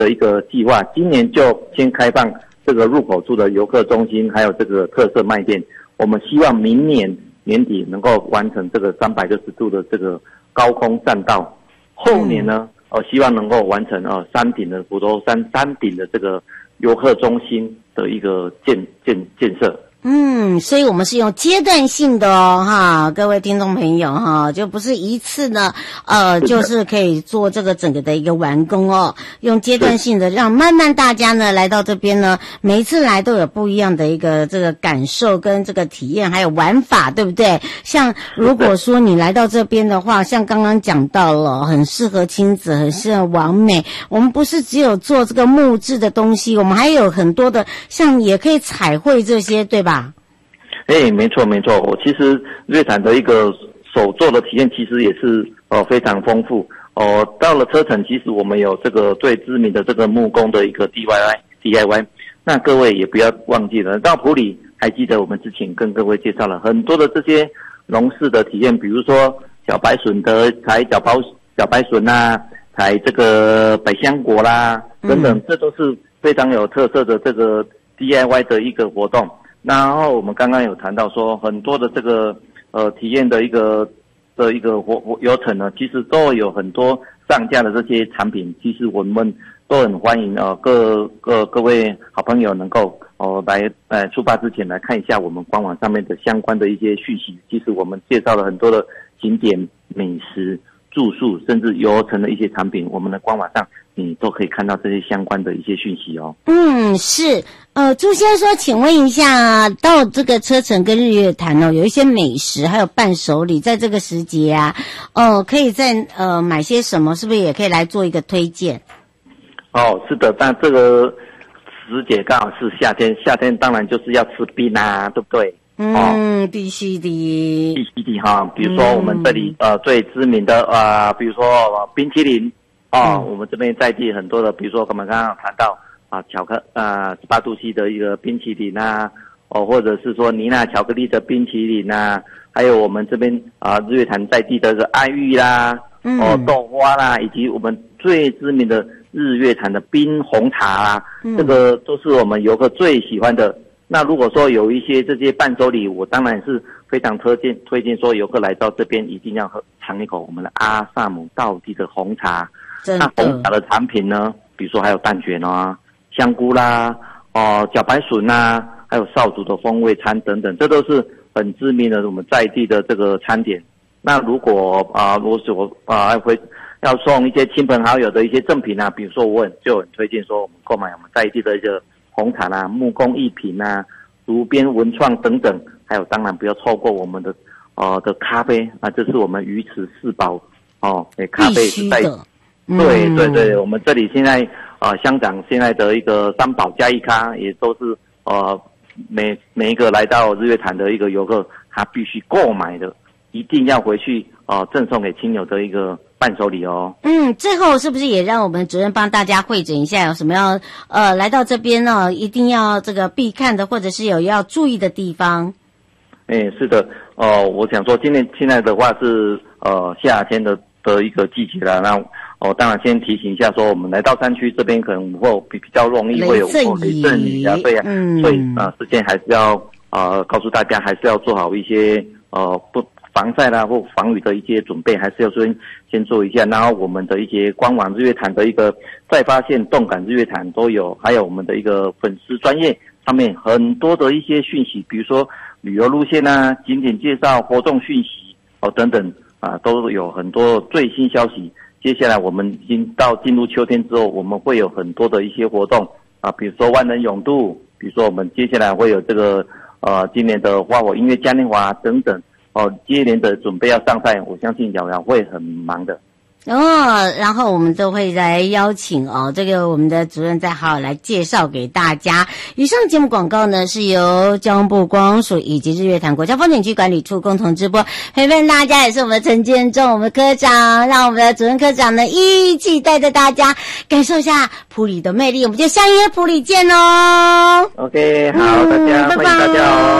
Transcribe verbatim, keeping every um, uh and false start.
的一个计划，今年就先开放这个入口处的游客中心，还有这个特色卖店。我们希望明年年底能够完成这个三百六十度的这个高空栈道，后年呢，呃，希望能够完成呃山顶的福州山山顶的这个游客中心的一个建建建设。 嗯，所以我们是用阶段性的哦，哈，各位听众朋友哈，就不是一次呢，呃，就是可以做这个整个的一个完工哦，用阶段性的，让慢慢大家呢来到这边呢，每一次来都有不一样的一个这个感受跟这个体验，还有玩法，对不对？像如果说你来到这边的话，像刚刚讲到了，很适合亲子，很适合网美。我们不是只有做这个木质的东西，我们还有很多的，像也可以彩绘这些，对吧？ 哎，没错没错，我其实日月潭的一个手作的体验其实也是呃非常丰富哦、呃。到了车城，其实我们有这个最知名的这个木工的一个 D I Y D I Y， 那各位也不要忘记了，到埔里还记得我们之前跟各位介绍了很多的这些农事的体验，比如说小白笋的采小白小白笋啦，采这个百香果啦等等，这都是非常有特色的这个 D I Y 的一个活动。然后我们刚刚有谈到说，很多的这个呃体验的一个的一个活活流程呢，其实都有很多上架的这些产品，其实我们都很欢迎呃各各各位好朋友能够哦、呃、来呃出发之前来看一下我们官网上面的相关的一些讯息。其实我们介绍了很多的景点、美食、住宿，甚至游程的一些产品，我们的官网上你都可以看到这些相关的一些讯息哦。 嗯，是。呃，朱先生说，请问一下，到这个车城跟日月潭哦，有一些美食还有伴手礼，在这个时节啊，呃，可以在呃买些什么？是不是也可以来做一个推荐？ 哦，是的，但这个时节刚好是夏天，夏天当然就是要吃冰啊，对不对？ 嗯，哦、必须的， 必须的哈。比如说我们这里、嗯、呃最知名的呃，比如说、呃、冰淇淋哦、嗯，我们这边在地很多的，比如说我们刚刚谈到。啊，巧克啊，十八度 C 的一个冰淇淋啊，哦，或者是说妮娜巧克力的冰淇淋啊，还有我们这边啊日月潭在地的这个爱玉啦，嗯、哦豆花啦，以及我们最知名的日月潭的冰红茶啦，嗯、这个都是我们游客最喜欢的。那如果说有一些这些伴手礼，我当然是非常推荐推荐说游客来到这边一定要喝尝一口我们的阿萨姆道地的红茶。那红茶的产品呢，比如说还有蛋卷啊。香菇啦，哦，茭白笋啦，还有少主的风味餐等等，这都是很知名的我们在地的这个餐点。那如果啊，如果我啊会要送一些亲朋好友的一些赠品啊，比如说我很就很推荐说我们购买我们在地的一个红茶啦、木工艺品啊、炉边文创等等，还有当然不要错过我们的呃的咖啡啊，这是我们鱼池四宝哦，诶，咖啡是在。对对对，我们这里现在呃香港现在的一个三宝加一咖，也都是呃每每一个来到日月潭的一个游客，他必须购买的，一定要回去呃赠送给亲友的一个伴手礼哦。 嗯，最后是不是也让我们主任帮大家汇诊一下，有什么要呃来到这边呢，一定要这个必看的，或者是有要注意的地方？ 哎，是的，呃，我想说今天现在的话是呃夏天的的一个季节了，那。哦，当然先提醒一下，说我们来到山区这边可能会比比较容易会有雷阵雨啊，对呀、啊，嗯、所以啊、呃，事先还是要啊、呃、告诉大家，还是要做好一些呃不防晒啦或防雨的一些准备，还是要先先做一下。然后我们的一些官网日月潭的一个再发现动感日月潭都有，还有我们的一个粉丝专页上面很多的一些讯息，比如说旅游路线啊、景点介绍、活动讯息哦等等啊，都有很多最新消息。接下来我们已经到进入秋天之后，我们会有很多的一些活动啊，比如说万人泳渡，比如说我们接下来会有这个呃今年的花火音乐嘉年华等等哦，接连的准备要上赛，我相信瑶瑶会很忙的。 哦，然后我们都会来邀请哦，这个我们的主任再好好来介绍给大家。以上节目广告呢是由交通部观光署以及日月潭国家风景区管理处共同直播，陪伴大家也是我们的陈建仲我们科长，让我们的主任科长呢一起带着大家感受一下埔里的魅力，我们就相约埔里见哦。 OK， 好，大家、嗯、欢迎大家哦。